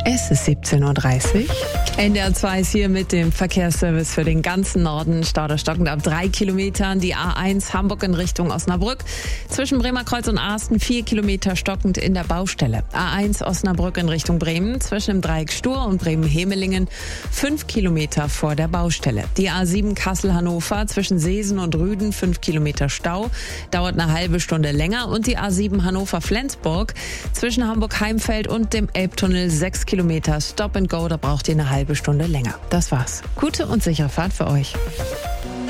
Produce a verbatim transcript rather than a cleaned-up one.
Es ist siebzehn Uhr dreißig. N D R zwei ist hier mit dem Verkehrsservice für den ganzen Norden. Stau da stockend ab drei Kilometern. Die A eins Hamburg in Richtung Osnabrück. Zwischen Bremerkreuz und Asten vier Kilometer stockend in der Baustelle. A eins Osnabrück in Richtung Bremen. Zwischen dem Dreieck Stur und Bremen-Hemelingen fünf Kilometer vor der Baustelle. Die A sieben Kassel-Hannover zwischen Seesen und Rüden fünf Kilometer Stau. Dauert eine halbe Stunde länger. Und die A sieben Hannover-Flensburg zwischen Hamburg-Heimfeld und dem Elbtunnel sechs Kilometer Stop and Go. Da braucht ihr eine halbe Stunde länger. Das war's. Gute und sichere Fahrt für euch.